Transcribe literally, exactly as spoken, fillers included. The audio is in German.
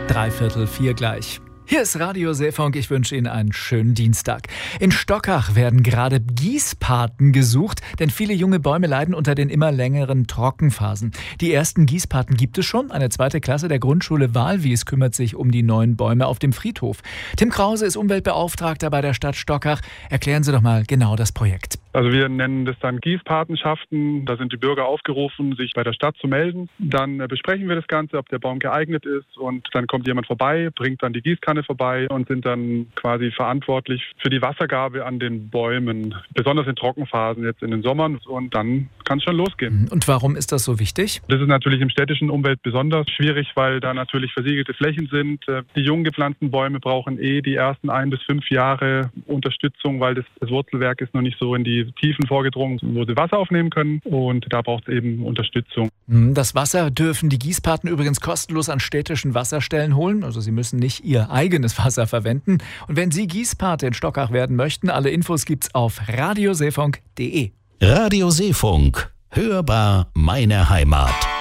Dreiviertel vier gleich. Hier ist Radio Seefunk, ich wünsche Ihnen einen schönen Dienstag. In Stockach werden gerade Gießpaten gesucht, denn viele junge Bäume leiden unter den immer längeren Trockenphasen. Die ersten Gießpaten gibt es schon. Eine zweite Klasse der Grundschule Walwies kümmert sich um die neuen Bäume auf dem Friedhof. Tim Krause ist Umweltbeauftragter bei der Stadt Stockach. Erklären Sie doch mal genau das Projekt. Also wir nennen das dann Gießpatenschaften. Da sind die Bürger aufgerufen, sich bei der Stadt zu melden. Dann besprechen wir das Ganze, ob der Baum geeignet ist, und dann kommt jemand vorbei, bringt dann die Gießkanne vorbei und sind dann quasi verantwortlich für die Wassergabe an den Bäumen, besonders in Trockenphasen jetzt in den Sommern, und dann kann es schon losgehen. Und warum ist das so wichtig? Das ist natürlich im städtischen Umfeld besonders schwierig, weil da natürlich versiegelte Flächen sind. Die jung gepflanzten Bäume brauchen eh die ersten ein bis fünf Jahre Unterstützung, weil das, das Wurzelwerk ist noch nicht so in die Tiefen vorgedrungen, wo sie Wasser aufnehmen können, und da braucht es eben Unterstützung. Das Wasser dürfen die Gießpaten übrigens kostenlos an städtischen Wasserstellen holen, also sie müssen nicht ihr eigenes Wasser verwenden. Und wenn Sie Gießpate in Stockach werden möchten, alle Infos gibt's auf radioseefunk punkt de. Radio Seefunk, hörbar meine Heimat.